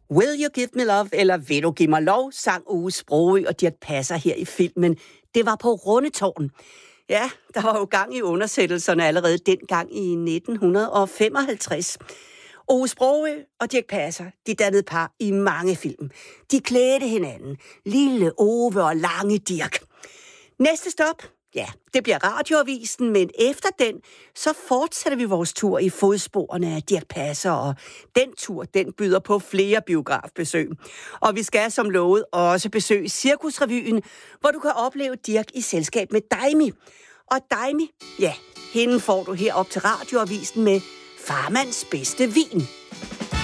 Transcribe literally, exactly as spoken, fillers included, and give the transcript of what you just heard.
Will You Give Me Love, eller Vil Du Give Mig Lov, sang Ove Sprogøe og Dirch Passer her i filmen. Det var på Rundetårn. Ja, der var jo gang i undersættelserne allerede dengang i nitten femoghalvtreds. Ove Sprogøe og Dirch Passer, de dannede par i mange film. De klædte hinanden. Lille Ove og lange Dirch. Næste stop, ja, det bliver Radioavisen, men efter den, så fortsætter vi vores tur i fodsporene af Dirch Passer, og den tur, den byder på flere biografbesøg. Og vi skal som lovet også besøge Cirkusrevyen, hvor du kan opleve Dirch i selskab med Daimi. Og Daimi, ja, hende får du herop til Radioavisen med Farmands bedste vin.